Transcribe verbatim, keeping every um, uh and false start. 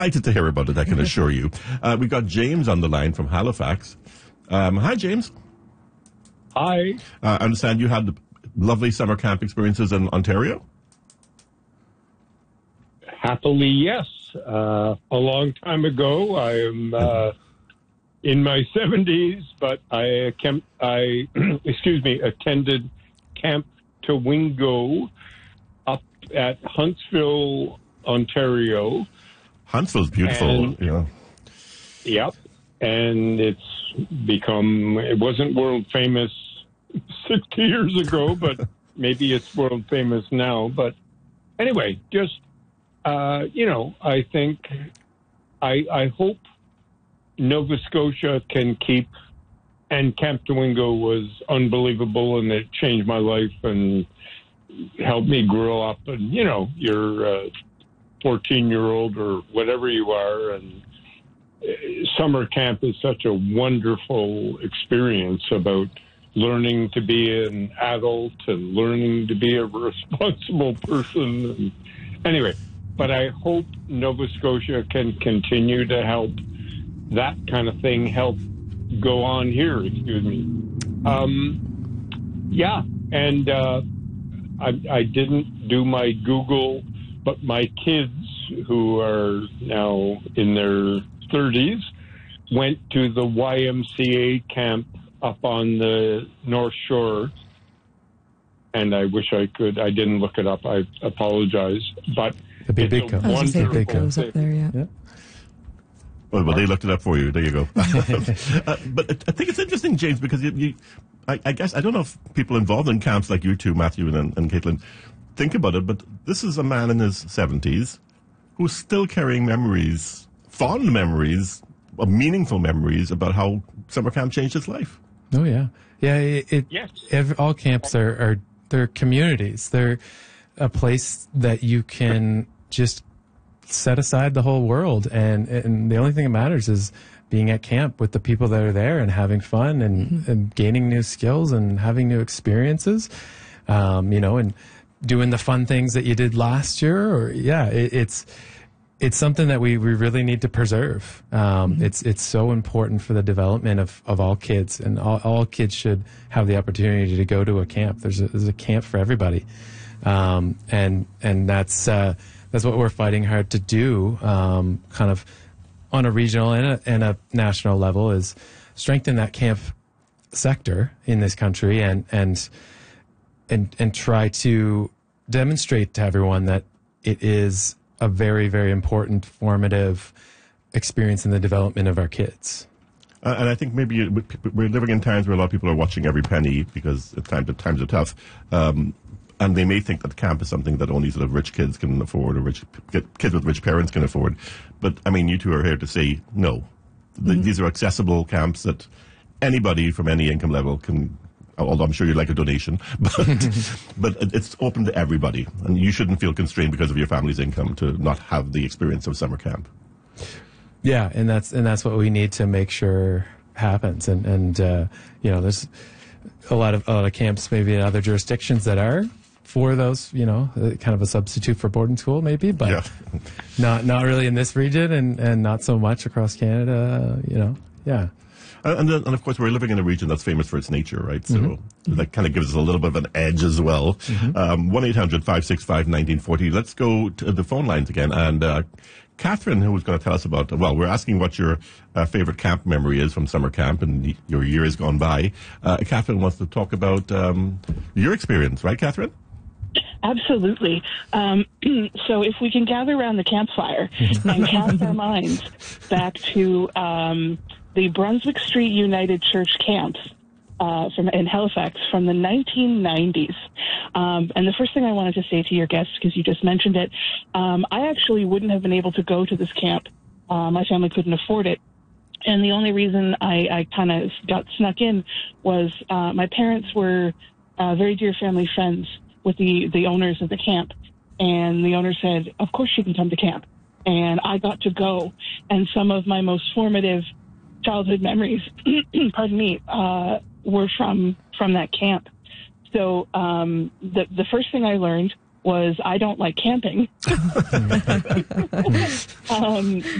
excited to hear about it, I can assure you. Uh, we've got James on the line from Halifax. Um, hi, James. Hi. Uh, I understand you had lovely summer camp experiences in Ontario? Happily, yes. Uh, a long time ago. I am uh, in my seventies, but I, cam- I excuse me, attended Camp Tawingo up at Huntsville, Ontario. Huntsville's beautiful. And, yeah. Yep. And it's become, it wasn't world famous sixty years ago, but maybe it's world famous now. But anyway, just, uh, you know, I think, I, I hope Nova Scotia can keep, and Camp Tawingo was unbelievable, and it changed my life and helped me grow up. And, you know, you're a fourteen-year-old or whatever you are, and summer camp is such a wonderful experience about learning to be an adult and learning to be a responsible person. And anyway, but I hope Nova Scotia can continue to help that kind of thing help go on here, excuse me. Um, yeah, and uh, I, I didn't do my Google, but my kids, who are now in their thirties, went to the Y M C A camp up on the North Shore, and I wish I could. I didn't look it up. I apologize, but the big it's big a I was wonderful big thing. up there, yeah. yeah. Well, well, they looked it up for you. There you go. uh, but I think it's interesting, James, because you, you I, I guess, I don't know if people involved in camps like you two, Matthew and, and Caitlin, think about it, but this is a man in his seventies who's still carrying memories, fond memories, of meaningful memories about how summer camp changed his life. Oh yeah, yeah. It, it Yes. every, all camps are, are they're communities. They're a place that you can just set aside the whole world, and and the only thing that matters is being at camp with the people that are there and having fun and, mm-hmm. and gaining new skills and having new experiences. Um, you know, and doing the fun things that you did last year. Or yeah, it, it's. It's something that we, we really need to preserve. Um, mm-hmm. It's it's so important for the development of, of all kids, and all, all kids should have the opportunity to go to a camp. There's a, there's a camp for everybody, um, and and that's uh, that's what we're fighting hard to do, um, kind of on a regional and a, and a national level, is strengthen that camp sector in this country, and and and and try to demonstrate to everyone that it is a very, very important formative experience in the development of our kids. Uh, and I think maybe we're living in times where a lot of people are watching every penny because at times, times are tough. Um, and they may think that camp is something that only sort of rich kids can afford, or rich kids with rich parents can afford. But, I mean, you two are here to say, no. The, mm-hmm. These are accessible camps that anybody from any income level can, although I'm sure you'd like a donation, but but it's open to everybody, and you shouldn't feel constrained because of your family's income to not have the experience of summer camp. Yeah, and that's and that's what we need to make sure happens. And and uh, you know, there's a lot of a lot of camps maybe in other jurisdictions that are for those, you know, kind of a substitute for boarding school maybe, but yeah. not not really in this region, and and not so much across Canada. You know, yeah. And, then, and of course, we're living in a region that's famous for its nature, right? So mm-hmm. that kind of gives us a little bit of an edge as well. Mm-hmm. Um, one eight hundred five six five one nine four zero. Let's go to the phone lines again. And uh, Catherine, who was going to tell us about, well, we're asking what your uh, favorite camp memory is from summer camp, and your year has gone by. Uh, Catherine wants to talk about um, your experience, right, Catherine? Absolutely. Um, so if we can gather around the campfire and cast our minds back to um, the Brunswick Street United Church camps uh, from in Halifax from the nineteen nineties. Um, and the first thing I wanted to say to your guests, because you just mentioned it, um, I actually wouldn't have been able to go to this camp. Uh, my family couldn't afford it. And the only reason I, I kind of got snuck in was uh, my parents were uh, very dear family friends with the, the owners of the camp. And the owner said, of course you can come to camp. And I got to go. And some of my most formative childhood memories, pardon me, uh, were from, from that camp. So um, the, the first thing I learned was I don't like camping. um,